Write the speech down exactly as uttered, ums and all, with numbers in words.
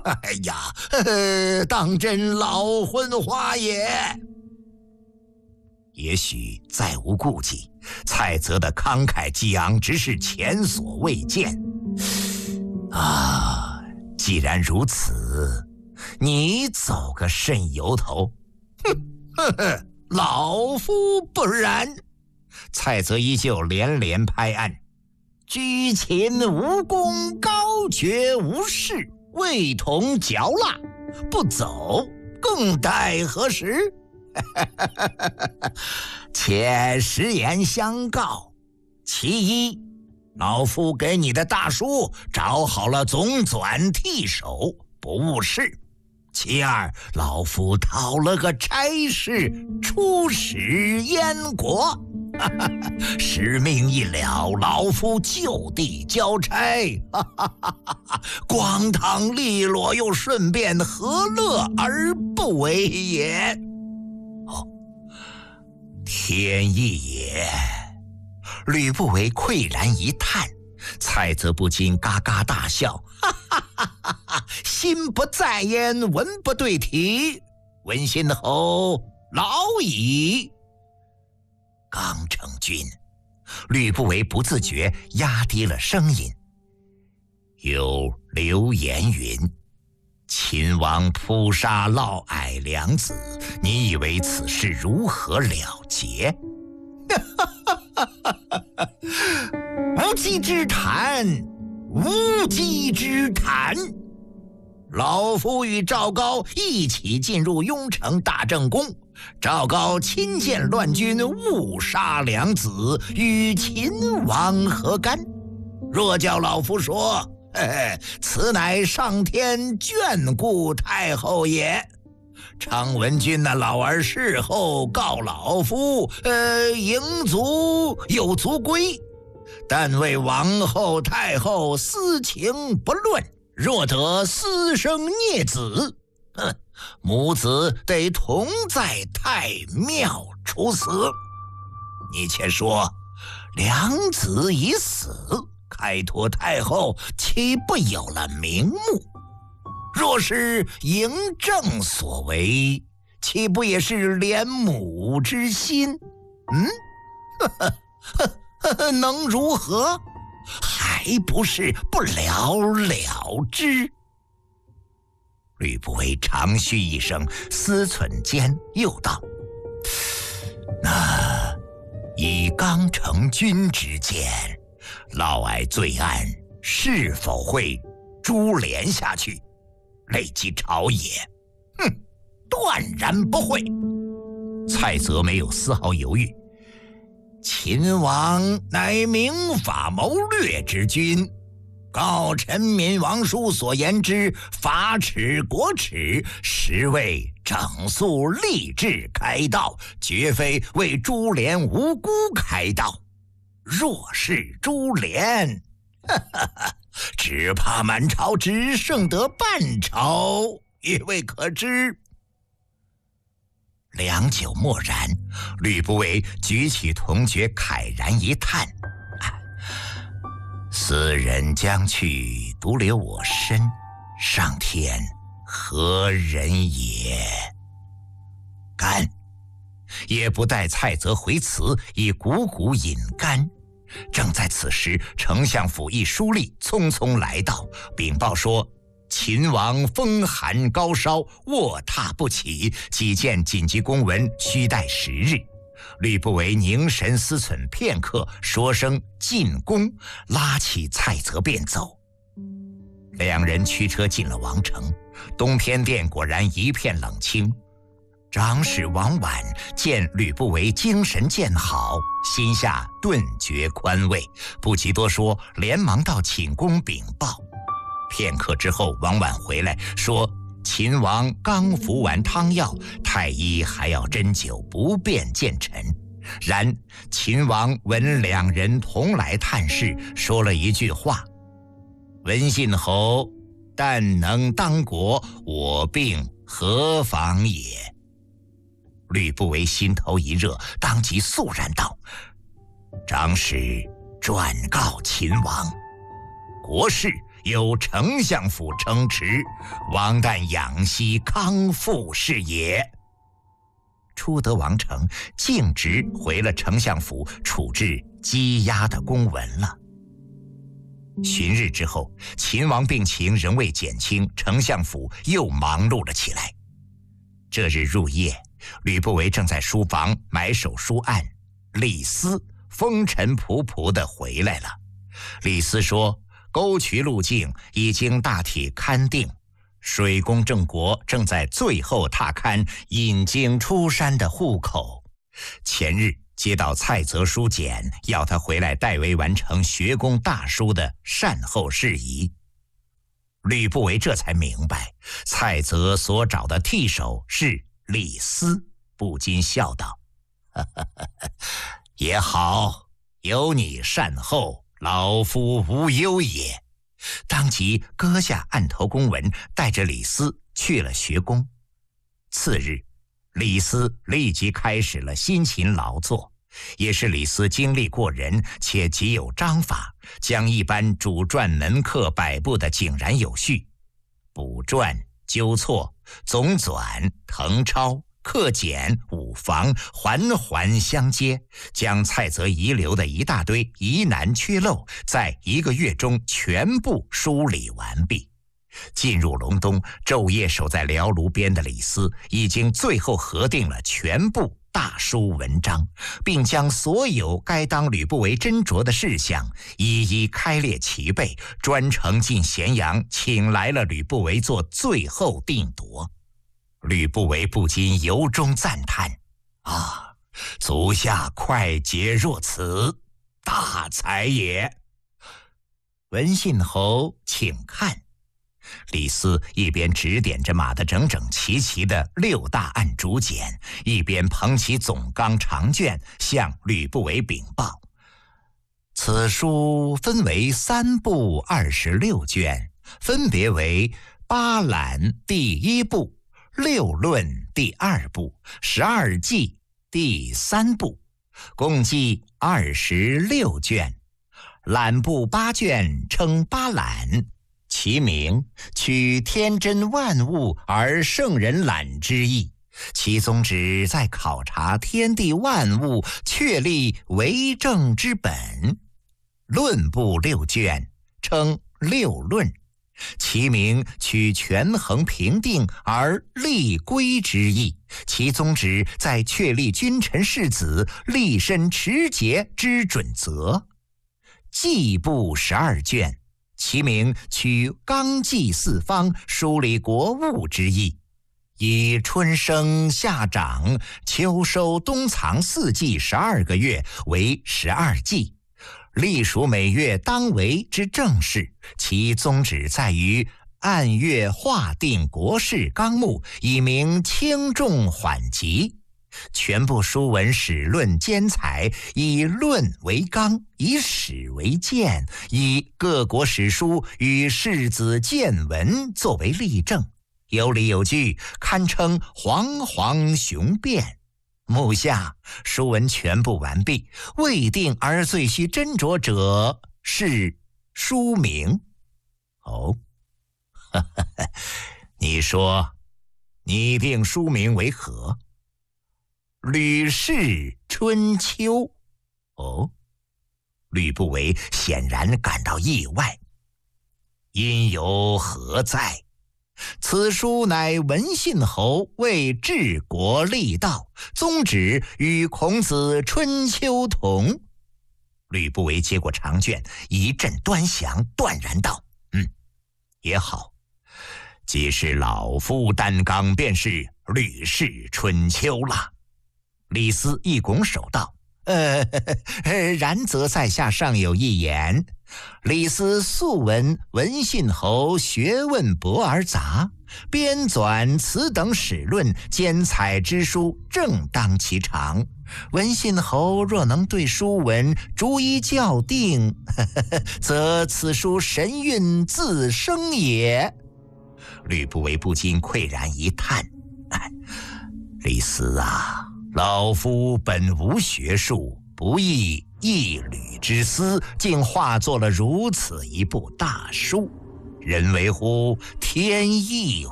哎呀，呵呵，当真老昏花也。也许再无顾忌，蔡泽的慷慨激昂只是前所未见。啊，既然如此，你走个甚由头？哼呵呵，老夫不然。蔡泽依旧连连拍案，居秦无功，高绝无事，味同嚼蜡，不走更待何时？且实言相告，其一，老夫给你的大叔找好了总纂替手，不误事；其二，老夫讨了个差事，出使燕国。使命一了，老夫就地交差，光堂利落又顺便，何乐而不为也？哦，天意也。吕不韦喟然一叹，蔡泽不禁嘎嘎大笑，哈哈哈哈哈！心不在焉，文不对题，文信侯老矣。刚成君，吕不韦不自觉压低了声音。有流言云，秦王扑杀嫪毐两子，你以为此事如何了结？无稽之谈，无稽之谈。老夫与赵高一起进入雍城大正宫，赵高亲见乱军，误杀两子，与秦王何干？若叫老夫说，嘿嘿，此乃上天眷顾太后也。常文君那老儿事后告老夫，呃，迎卒有卒归，但为王后太后私情不论，若得私生孽子，哼，母子得同在太庙处死。你且说，两子已死，开脱太后，岂不有了名目？若是嬴政所为，岂不也是怜母之心？嗯，呵呵呵呵，能如何？还不是不了了之。吕不韦长吁一声，思忖间又道：那以刚成君之见，嫪毐罪案是否会株连下去，累及朝野？哼，断然不会。蔡泽没有丝毫犹豫。秦王乃明法谋略之君，告臣民王叔所言之法耻国耻，实为整肃吏治开道，绝非为株连无辜开道。若是株连，哈哈哈，只怕满朝只剩得半朝，也未可知。良久默然，吕不韦举起铜爵，慨然一叹：斯人将去，独留我身，上天何人也？干！也不待蔡泽回辞，已汩汩饮干。正在此时，丞相府一书吏匆匆来到，禀报说秦王风寒高烧，卧榻不起，几件紧急公文需待十日。吕不韦凝神思忖片刻，说声进宫，拉起蔡泽便走。两人驱车进了王城，东天殿果然一片冷清。长史王绾见吕不韦精神渐好，心下顿觉宽慰，不及多说，连忙到寝宫禀报。片刻之后，王绾回来说，秦王刚服完汤药，太医还要针灸，不便见臣。然秦王闻两人同来探视，说了一句话：文信侯但能当国，我病何妨也。吕不韦心头一热，当即肃然道：长史转告秦王，国事有丞相府撑持，王旦养息康复是也。初得王成径直回了丞相府处置羁押的公文了。旬日之后，秦王病情仍未减轻，丞相府又忙碌了起来。这日入夜，吕不韦正在书房埋首书案，李斯风尘仆仆地回来了。李斯说，沟渠路径已经大体勘定，水工郑国正在最后踏勘引经出山的户口。前日接到蔡泽书简，要他回来代为完成学宫大书的善后事宜。吕不韦这才明白蔡泽所找的替手是李斯，不禁笑道：呵呵呵也好，有你善后，老夫无忧也。当即割下案头公文，带着李斯去了学宫。次日，李斯立即开始了辛勤劳作，也是李斯精力过人且极有章法，将一般主传门课摆布得井然有序。补传、纠错、总纂、誊抄、课简、五房环环相接，将蔡泽遗留的一大堆疑难缺漏，在一个月中全部梳理完毕。进入隆冬，昼夜守在辽庐边的李斯已经最后核定了全部大书文章，并将所有该当吕不韦斟酌的事项一一开列齐备，专程进咸阳请来了吕不韦做最后定夺。吕不韦不禁由衷赞叹：啊，足下快捷若此，大才也。文信侯请看。李斯一边指点着码得整整齐齐的六大案竹简，一边捧起总纲长卷向吕不韦禀报：此书分为三部二十六卷，分别为八览第一部、六论第二部、十二记第三部，共计二十六卷。览部八卷称八览，其名取天真万物而圣人览之意，其宗旨在考察天地万物，确立为政之本。论部六卷称六论，其名取权衡评定而立规之意，其宗旨在确立君臣士子立身持节之准则。纪部十二卷，其名取纲纪四方，梳理国务之意，以春生夏长秋收冬藏四季十二个月为十二纪，历数每月当为之政事，其宗旨在于按月划定国事纲目，以明轻重缓急。全部书文史论兼采，以论为纲，以史为鉴，以各国史书与世子见闻作为例证，有理有据，堪称煌煌雄辩。目下书文全部完毕，未定而最需斟酌者是书名。哦，呵呵呵，你说拟定书名为何？吕氏春秋。哦，吕不韦显然感到意外。因由何在？此书乃文信侯为治国立道，宗旨与孔子春秋同。吕不韦接过长卷，一阵端详，断然道：嗯，也好，既是老夫担纲，便是吕氏春秋了。李斯一拱手道：呃，然则在下尚有一言。李斯素闻文信侯学问博而杂，编纂此等史论兼采之书，正当其长。文信侯若能对书文逐一校定，呵呵，则此书神韵自生也。吕不韦不禁喟然一叹：哎，李斯啊，老夫本无学术，不亦一吕之私，竟化作了如此一部大书。 人为乎天意